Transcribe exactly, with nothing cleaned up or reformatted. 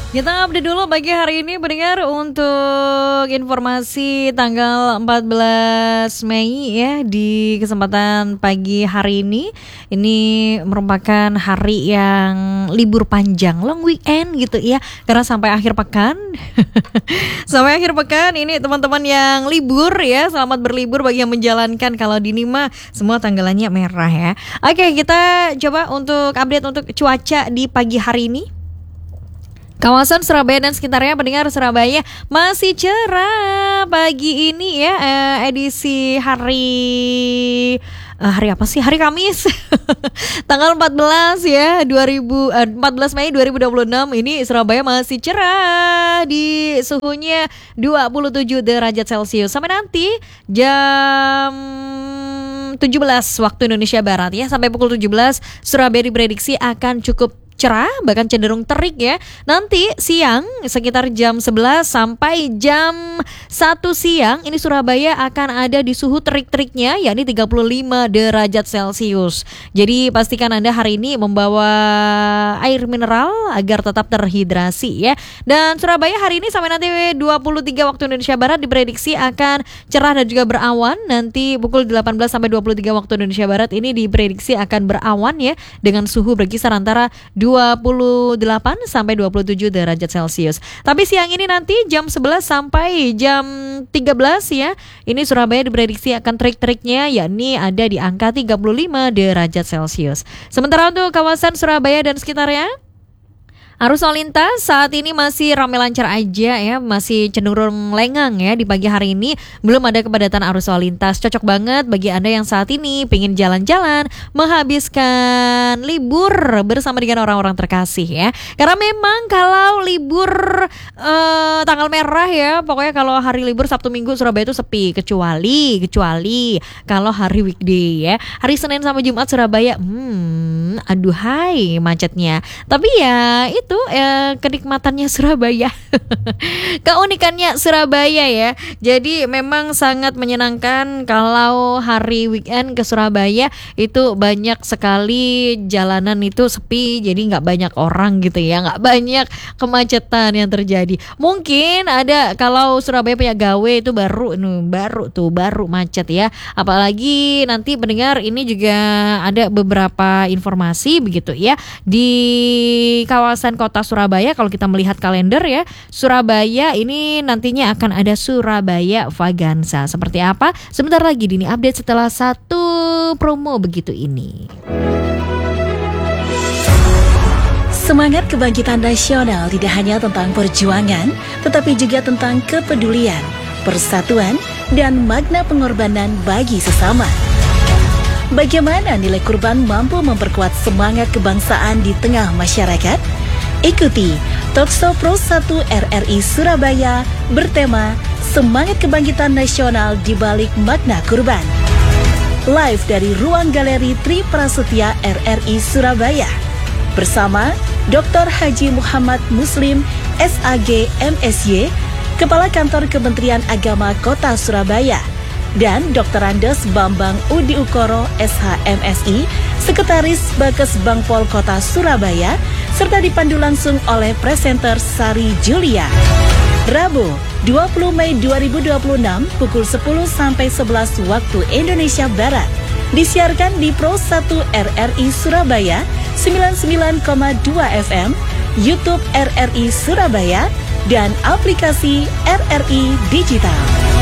Kita update dulu pagi hari ini pendengar untuk informasi tanggal empat belas Mei ya, di kesempatan pagi hari ini. Ini merupakan hari yang libur panjang, long weekend gitu ya. Karena sampai akhir pekan sampai akhir pekan ini teman-teman yang libur ya, selamat berlibur bagi yang menjalankan. Kalau di Nima semua tanggalannya merah ya. Oke, kita coba untuk update untuk cuaca di pagi hari ini. Kawasan Surabaya dan sekitarnya, pendengar Surabaya masih cerah pagi ini ya, eh, edisi hari eh, hari apa sih? Hari Kamis. Tanggal empat belas ya, dua ribu, eh, empat belas Mei dua ribu dua puluh enam ini Surabaya masih cerah di suhunya dua puluh tujuh derajat Celcius sampai nanti jam tujuh belas waktu Indonesia Barat ya. Sampai pukul tujuh belas Surabaya diprediksi akan cukup cerah, bahkan cenderung terik ya. Nanti siang sekitar jam sebelas sampai jam satu siang ini Surabaya akan ada di suhu terik-teriknya, yakni tiga puluh lima derajat Celcius. Jadi pastikan Anda hari ini membawa air mineral agar tetap terhidrasi ya. Dan Surabaya hari ini sampai nanti dua puluh tiga waktu Indonesia Barat diprediksi akan cerah dan juga berawan. Nanti pukul delapan belas sampai dua puluh tiga waktu Indonesia Barat ini diprediksi akan berawan ya, dengan suhu berkisar antara dua puluh delapan sampai dua puluh tujuh derajat Celcius. Tapi siang ini nanti jam sebelas sampai jam tiga belas ya, ini Surabaya diprediksi akan terik-teriknya, yakni ada di angka tiga puluh lima derajat Celcius. Sementara untuk kawasan Surabaya dan sekitarnya, arus lalu lintas saat ini masih ramai lancar aja ya, masih cenderung lengang ya di pagi hari ini. Belum ada kepadatan arus lalu lintas. Cocok banget bagi Anda yang saat ini pengen jalan-jalan, menghabiskan libur bersama dengan orang-orang terkasih ya. Karena memang kalau libur eh, tanggal merah ya, pokoknya kalau hari libur Sabtu Minggu Surabaya itu sepi, kecuali kecuali kalau hari weekday ya. Hari Senin sampai Jumat Surabaya hmm aduhai macetnya. Tapi ya itu itu eh, kenikmatannya Surabaya. Keunikannya Surabaya ya. Jadi memang sangat menyenangkan kalau hari weekend ke Surabaya itu banyak sekali jalanan itu sepi, jadi nggak banyak orang gitu ya, nggak banyak kemacetan yang terjadi. Mungkin ada kalau Surabaya punya gawe itu baru nu baru tuh baru macet ya. Apalagi nanti pendengar ini juga ada beberapa informasi begitu ya di kawasan kota Surabaya. Kalau kita melihat kalender ya, Surabaya ini nantinya akan ada Surabaya Vaganza. Seperti apa? Sebentar lagi Dini update setelah satu promo begitu ini. Semangat kebangkitan nasional tidak hanya tentang perjuangan, tetapi juga tentang kepedulian, persatuan, dan makna pengorbanan bagi sesama. Bagaimana nilai kurban mampu memperkuat semangat kebangsaan di tengah masyarakat? Ikuti Talkshow Pro satu R R I Surabaya bertema Semangat Kebangkitan Nasional di Balik Makna Kurban. Live dari Ruang Galeri Tri Prasetya R R I Surabaya. Bersama Doktor Haji Muhammad Muslim S A G M S Y, Kepala Kantor Kementerian Agama Kota Surabaya, dan Doktor Andes Bambang Udi Ukoro S H M S I, Sekretaris Bakes Bangpol Kota Surabaya, serta dipandu langsung oleh presenter Sari Julia. Rabu, dua puluh Mei dua ribu dua puluh enam pukul sepuluh sampai sebelas waktu Indonesia Barat. Disiarkan di Pro satu R R I Surabaya sembilan puluh sembilan koma dua F M, YouTube R R I Surabaya, dan aplikasi R R I Digital.